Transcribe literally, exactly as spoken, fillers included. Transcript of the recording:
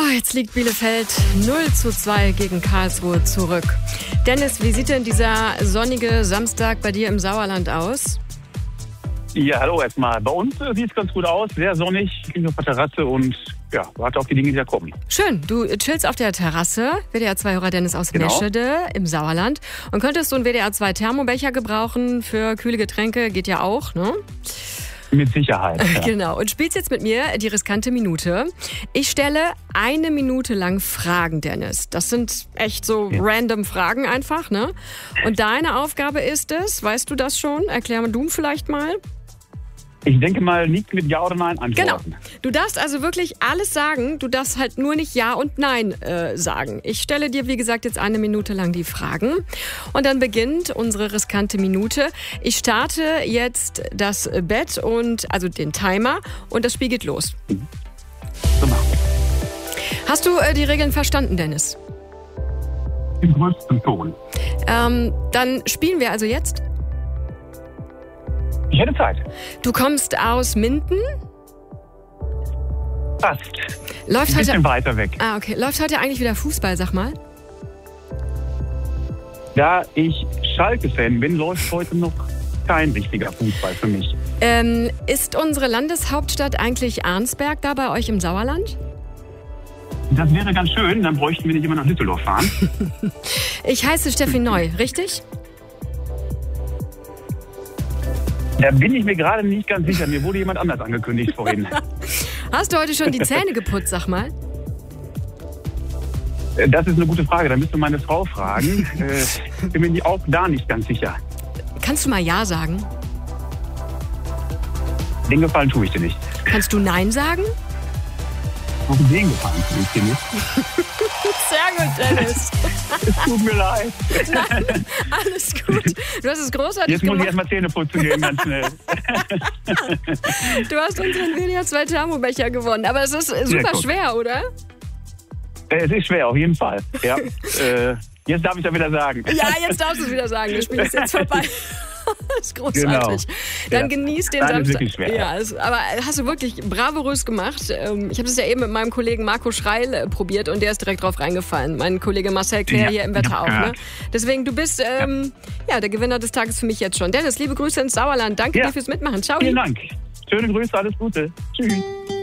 jetzt liegt Bielefeld null zu zwei gegen Karlsruhe zurück. Dennis, wie sieht denn dieser sonnige Samstag bei dir im Sauerland aus? Ja, hallo erstmal. Bei uns äh, sieht es ganz gut aus, sehr sonnig, ich bin auf der Terrasse und ja, warte auf die Dinge, die da kommen. Schön, du chillst auf der Terrasse, W D R zwei Hörer Dennis aus Genau. Meschede im Sauerland. Und könntest du einen W D R zwei Thermobecher gebrauchen für kühle Getränke, geht ja auch, ne? Mit Sicherheit. Ja. Genau, und spielst jetzt mit mir die riskante Minute. Ich stelle eine Minute lang Fragen, Dennis. Das sind echt so Ja. random Fragen einfach, ne? Und deine Aufgabe ist es, weißt du das schon? Erklär mal du vielleicht mal. Ich denke mal, nicht mit Ja oder Nein Genau. antworten. Du darfst also wirklich alles sagen. Du darfst halt nur nicht Ja und Nein äh, sagen. Ich stelle dir, wie gesagt, jetzt eine Minute lang die Fragen. Und dann beginnt unsere riskante Minute. Ich starte jetzt das Bett und also den Timer und das Spiel geht los. So machen wir. Hast du äh, die Regeln verstanden, Dennis? Im größten Ton. Ähm, dann spielen wir also jetzt. Ich hätte Zeit. Du kommst aus Minden. Passt. Läuft Ein bisschen heute. weiter weg. Ah, okay. Läuft heute eigentlich wieder Fußball, sag mal? Da ich Schalke-Fan bin, läuft heute noch kein richtiger Fußball für mich. Ähm, ist unsere Landeshauptstadt eigentlich Arnsberg da bei euch im Sauerland? Das wäre ganz schön, dann bräuchten wir nicht immer nach Düsseldorf fahren. Ich heiße Steffi Neu, richtig? Da bin ich mir gerade nicht ganz sicher. Mir wurde jemand anders angekündigt vorhin. Hast du heute schon die Zähne geputzt, sag mal? Äh, Das ist eine gute Frage. Da müsste meine Frau fragen. Äh, bin mir auch da nicht ganz sicher. Kannst du mal Ja sagen? Den Gefallen tue ich dir nicht. Kannst du Nein sagen? Auch den Gefallen tue ich dir nicht. Sehr gut, Dennis. Es tut mir leid. Nein, alles gut. Du hast es großartig Jetzt muss ich gemacht. erstmal Zähne putzen gehen, ganz schnell. Du hast unseren W D R zwei Thermobecher gewonnen. Aber es ist super gut. schwer, oder? Äh, Es ist schwer, auf jeden Fall. Ja. Äh, Jetzt darf ich da wieder sagen. Ja, jetzt darfst du es wieder sagen. Das Spiel ist jetzt vorbei. Das ist großartig. Genau. Dann Ja. genieß den Nein, ist Samstag. wirklich schwer. Ja, es, aber hast du wirklich bravourös gemacht. Ähm, Ich habe das ja eben mit meinem Kollegen Marco Schreil äh, probiert und der ist direkt drauf reingefallen. Mein Kollege Marcel Claire Ja, hier im Wetter ja, auch. Ne? gehört. Deswegen, du bist ähm, ja, der Gewinner des Tages für mich jetzt schon. Dennis, liebe Grüße ins Sauerland. Danke Ja. dir fürs Mitmachen. Ciao. Vielen Dank. Schöne Grüße, alles Gute. Tschüss.